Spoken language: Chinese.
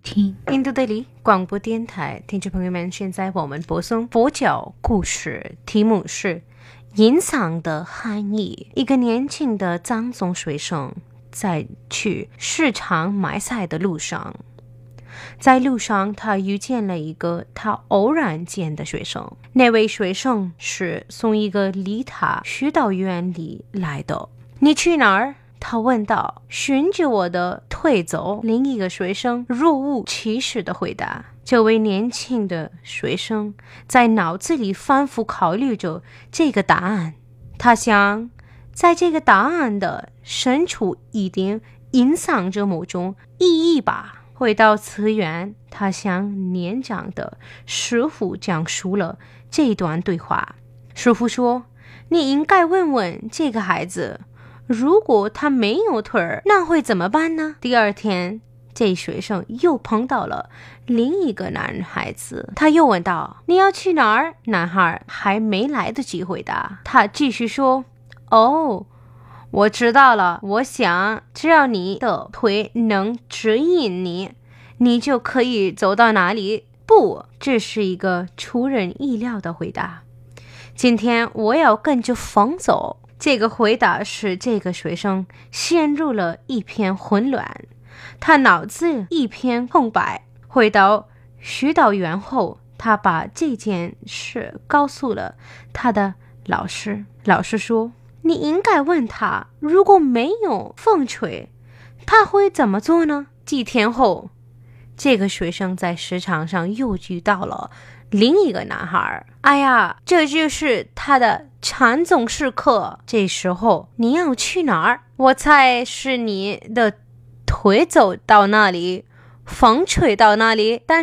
听。 印度德里广播电台听众朋友们，现在我们播送佛教故事，题目是隐藏的含义。一个年轻的藏族学生在去市场买菜的路上，在路上他遇见了一个他偶然见的学生。那位学生是从一个离他修道院里来的。你去哪儿？他问道。循着我的腿走。另一个学生若无其事地回答。这位年轻的学生在脑子里反复考虑着这个答案。他想，在这个答案的深处一定隐藏着某种意义吧。回到寺院，他向年长的师傅讲述了这段对话。师傅说，你应该问问这个孩子，如果他没有腿儿，那会怎么办呢？第二天，这学生又碰到了另一个男孩子，他又问道，你要去哪儿？男孩还没来得及回答，他继续说，哦，我知道了，我想只要你的腿能指引你，你就可以走到哪里。不，这是一个出人意料的回答。今天我要跟着风走。这个回答使这个学生陷入了一片混乱，他脑子一片空白。回到修道院后，他把这件事告诉了他的老师。老师说，你应该问他，如果没有风吹，他会怎么做呢？几天后，这个学生在市场上又遇到了另一个男孩。哎呀，这就是他的禅宗时刻。这时候你要去哪儿？我猜是你的腿走到那里，风吹到那里，但